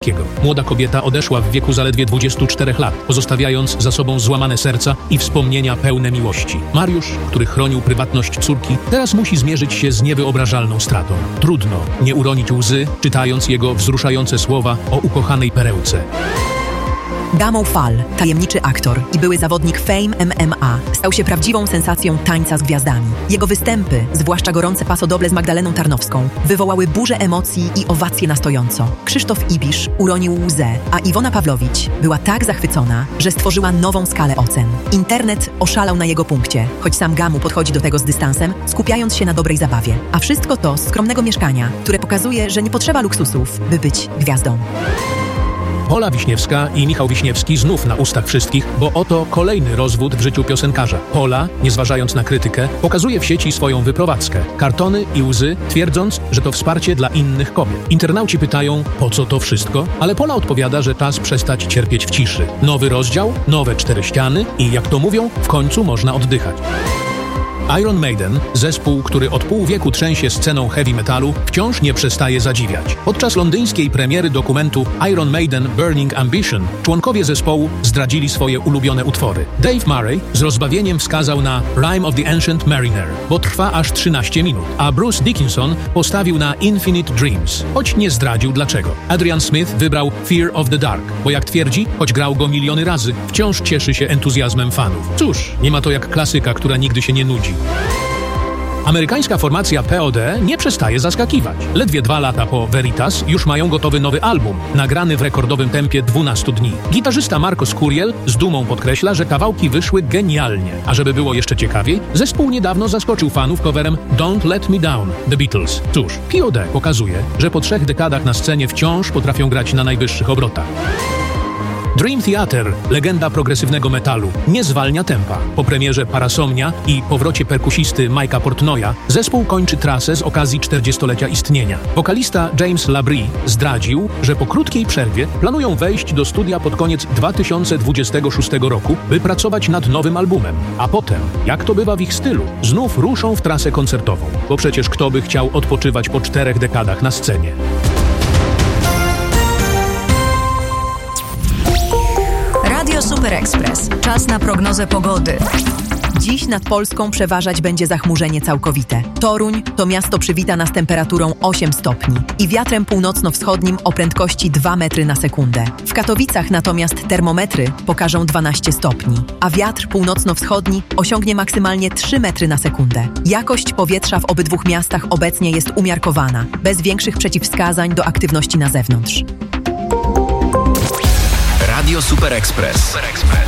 Wiśniewskiego. Młoda kobieta odeszła w wieku zaledwie 24 lat, pozostawiając za sobą złamane serca i wspomnienia pełne miłości. Mariusz, który chronił prywatność córki, teraz musi zmierzyć się z niewyobrażalną stratą. Trudno nie uronić łzy, czytając jego wzruszające słowa o ukochanej perełce. Gamo Fall, tajemniczy aktor i były zawodnik Fame MMA, stał się prawdziwą sensacją tańca z gwiazdami. Jego występy, zwłaszcza gorące pasodoble z Magdaleną Tarnowską, wywołały burzę emocji i owacje na stojąco. Krzysztof Ibisz uronił łzę, a Iwona Pawlowicz była tak zachwycona, że stworzyła nową skalę ocen. Internet oszalał na jego punkcie, choć sam Gamu podchodzi do tego z dystansem, skupiając się na dobrej zabawie. A wszystko to z skromnego mieszkania, które pokazuje, że nie potrzeba luksusów, by być gwiazdą. Pola Wiśniewska i Michał Wiśniewski znów na ustach wszystkich, bo oto kolejny rozwód w życiu piosenkarza. Pola, nie zważając na krytykę, pokazuje w sieci swoją wyprowadzkę. Kartony i łzy, twierdząc, że to wsparcie dla innych kobiet. Internauci pytają, po co to wszystko? Ale Pola odpowiada, że czas przestać cierpieć w ciszy. Nowy rozdział, nowe 4 ściany i, jak to mówią, w końcu można oddychać. Iron Maiden, zespół, który od pół wieku trzęsie sceną heavy metalu, wciąż nie przestaje zadziwiać. Podczas londyńskiej premiery dokumentu Iron Maiden Burning Ambition członkowie zespołu zdradzili swoje ulubione utwory. Dave Murray z rozbawieniem wskazał na Rime of the Ancient Mariner, bo trwa aż 13 minut, a Bruce Dickinson postawił na Infinite Dreams, choć nie zdradził dlaczego. Adrian Smith wybrał Fear of the Dark, bo jak twierdzi, choć grał go miliony razy, wciąż cieszy się entuzjazmem fanów. Cóż, nie ma to jak klasyka, która nigdy się nie nudzi. Amerykańska formacja POD nie przestaje zaskakiwać. Ledwie 2 lata po Veritas już mają gotowy nowy album, nagrany w rekordowym tempie 12 dni. Gitarzysta Marcos Curiel z dumą podkreśla, że kawałki wyszły genialnie. A żeby było jeszcze ciekawiej, zespół niedawno zaskoczył fanów coverem Don't Let Me Down, The Beatles. Cóż, POD pokazuje, że po 3 dekadach na scenie wciąż potrafią grać na najwyższych obrotach. Dream Theater, legenda progresywnego metalu, nie zwalnia tempa. Po premierze Parasomnia i powrocie perkusisty Mike'a Portnoya zespół kończy trasę z okazji 40-lecia istnienia. Wokalista James Labrie zdradził, że po krótkiej przerwie planują wejść do studia pod koniec 2026 roku, by pracować nad nowym albumem. A potem, jak to bywa w ich stylu, znów ruszą w trasę koncertową. Bo przecież kto by chciał odpoczywać po 4 dekadach na scenie? Radio Super Express. Czas na prognozę pogody. Dziś nad Polską przeważać będzie zachmurzenie całkowite. Toruń to miasto przywita nas temperaturą 8 stopni i wiatrem północno-wschodnim o prędkości 2 metry na sekundę. W Katowicach natomiast termometry pokażą 12 stopni, a wiatr północno-wschodni osiągnie maksymalnie 3 metry na sekundę. Jakość powietrza w obydwu miastach obecnie jest umiarkowana, bez większych przeciwwskazań do aktywności na zewnątrz. Radio Super Express.